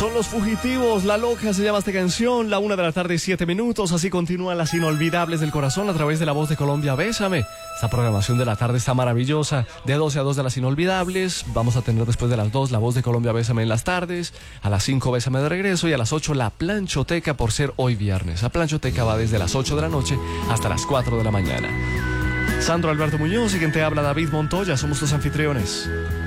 Son Los Fugitivos, La Loca se llama esta canción, 1:07 p.m. Así continúan las inolvidables del corazón a través de La Voz de Colombia. Bésame. Esta programación de la tarde está maravillosa. De 12 a 2 de las inolvidables. Vamos a tener después de las 2 La Voz de Colombia, Bésame en las tardes. A las 5 Bésame de regreso y a las 8 La Planchoteca por ser hoy viernes. La Planchoteca va desde las 8 de la noche hasta las 4 de la mañana. Sandro Alberto Muñoz y quien te habla David Montoya, somos tus anfitriones.